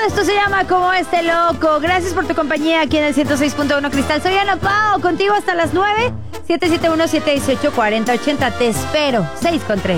Esto se llama Como este loco. Gracias por tu compañía aquí en el 106.1 Cristal. Soy Ana Pao, contigo hasta las 9. 771-718-4080. Te espero. 6 con 3.